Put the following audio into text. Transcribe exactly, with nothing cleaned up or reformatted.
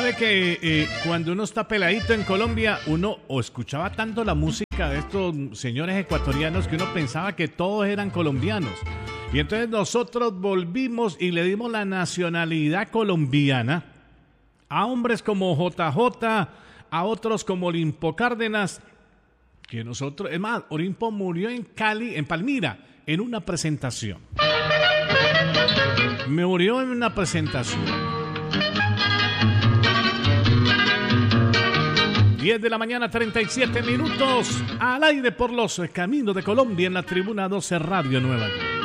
sabe que eh, cuando uno está peladito en Colombia, uno o escuchaba tanto la música de estos señores ecuatorianos que uno pensaba que todos eran colombianos. Y entonces nosotros volvimos y le dimos la nacionalidad colombiana a hombres como J J, a otros como Olimpo Cárdenas, que nosotros, es más, Olimpo murió en Cali, en Palmira, en una presentación. Me murió en una presentación. diez de la mañana, treinta y siete minutos, al aire por los caminos de Colombia en la Tribuna doce Radio Nueva York.